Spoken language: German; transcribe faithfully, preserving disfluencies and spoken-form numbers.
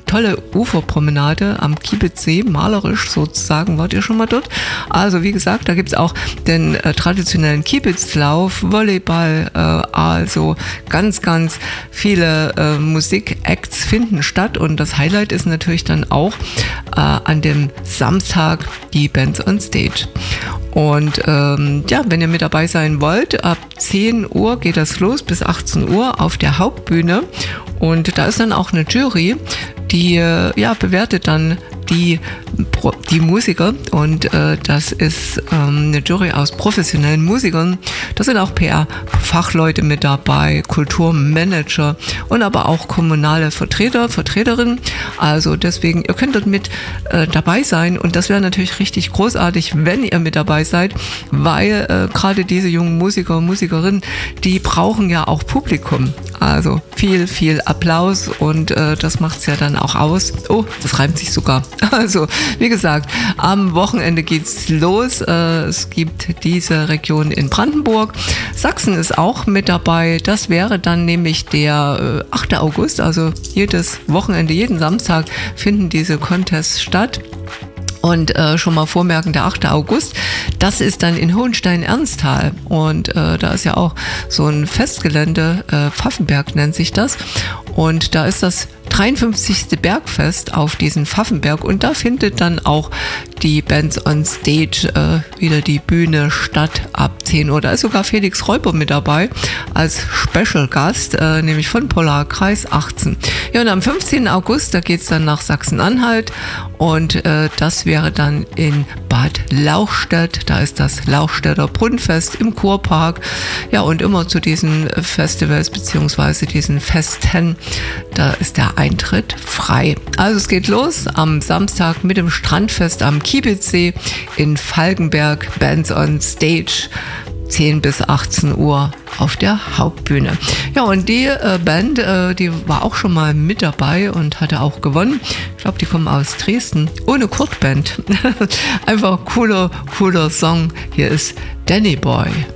tolle Uferpromenade am Kiebitzsee, malerisch sozusagen. Wart ihr schon mal dort? Also wie gesagt, da gibt es auch den äh, traditionellen Kiebitzlauf, Volleyball, äh, also ganz, ganz viele äh, Musik-Acts finden statt und das Highlight ist natürlich dann auch äh, an dem Samstag die Bands on Stage. Und ähm, ja, wenn ihr mit dabei sein wollt, ab zehn Uhr geht das los bis achtzehn Uhr auf der Hauptbühne und da ist dann auch eine Jury, die äh, ja, bewertet dann die, die Musiker und äh, das ist ähm, eine Jury aus professionellen Musikern. Da sind auch P R-Fachleute mit dabei, Kulturmanager und aber auch kommunale Vertreter, Vertreterinnen. Also deswegen, ihr könnt dort mit äh, dabei sein und das wäre natürlich richtig großartig, wenn ihr mit dabei seid, weil äh, gerade diese jungen Musiker und Musikerinnen, die brauchen ja auch Publikum. Also viel, viel Applaus und äh, das macht es ja dann auch aus. Oh, das reimt sich sogar. Also, wie gesagt, am Wochenende geht's los. Äh, es gibt diese Region in Brandenburg. Sachsen ist auch mit dabei. Das wäre dann nämlich der äh, achte August. Also jedes Wochenende, jeden Samstag finden diese Contests statt. Und äh, schon mal vormerken, der achte August, das ist dann in Hohenstein-Ernsthal. Und äh, da ist ja auch so ein Festgelände, äh, Pfaffenberg nennt sich das. Und da ist das dreiundfünfzigste Bergfest auf diesen Pfaffenberg und da findet dann auch die Bands on Stage äh, wieder die Bühne statt ab zehn Uhr. Da ist sogar Felix Reuper mit dabei als Special Gast, äh, nämlich von Polarkreis achtzehn. Ja, und am fünfzehnten August, da geht's dann nach Sachsen-Anhalt und äh, das wäre dann in Bad Lauchstädt. Da ist das Lauchstädter Brunnenfest im Kurpark. Ja, und immer zu diesen Festivals beziehungsweise diesen Festen, da ist der Eintritt frei. Also es geht los am Samstag mit dem Strandfest am Kiebitzsee in Falkenberg, Bands on Stage, zehn bis achtzehn Uhr auf der Hauptbühne. Ja, und die äh, Band, äh, die war auch schon mal mit dabei und hatte auch gewonnen. Ich glaube, die kommen aus Dresden. Ohne Kurt Band. Einfach cooler, cooler Song. Hier ist Danny Boy.